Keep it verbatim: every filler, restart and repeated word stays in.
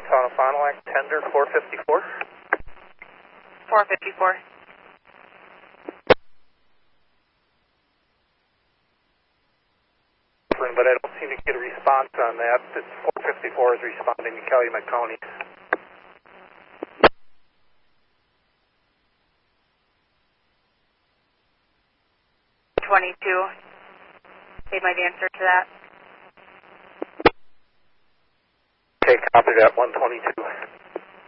Town of Fond du Lac, tender four fifty-four. four fifty-four. But I don't seem to get a response on that. It's four fifty-four is responding to Kelly McConey. twenty-two. They might answer to that. Okay, copy that, one twenty-two.